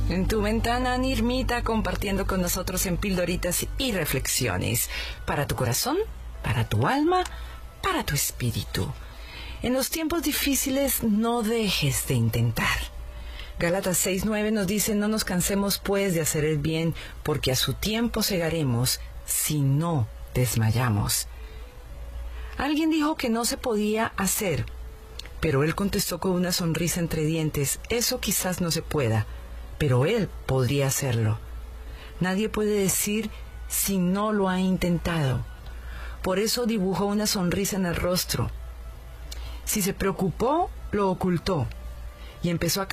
En tu ventana, Nirmita, compartiendo con nosotros en pildoritas y reflexiones. Para tu corazón, para tu alma, para tu espíritu. En los tiempos difíciles, no dejes de intentar. Gálatas 6:9 nos dice: no nos cansemos pues de hacer el bien, porque a su tiempo segaremos si no desmayamos. Alguien dijo que no se podía hacer, pero él contestó con una sonrisa entre dientes: eso quizás no se pueda, pero él podría hacerlo. Nadie puede decir si no lo ha intentado. Por eso dibujó una sonrisa en el rostro. Si se preocupó, lo ocultó y empezó a